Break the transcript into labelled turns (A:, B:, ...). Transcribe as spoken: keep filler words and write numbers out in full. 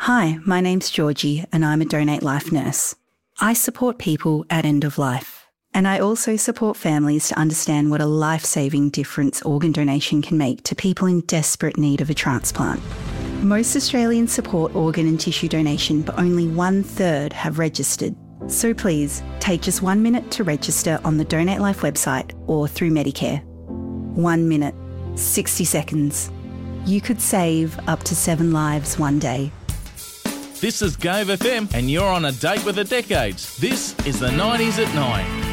A: Hi, my name's Georgie and I'm a Donate Life nurse. I support people at end of life, and I also support families to understand what a life-saving difference organ donation can make to people in desperate need of a transplant. Most Australians support organ and tissue donation, but only one third have registered. So please, take just one minute to register on the Donate Life website or through Medicare. One minute, sixty seconds. You could save up to seven lives one day.
B: This is Gove F M and you're on a date with the decades. This is the nineties at nine.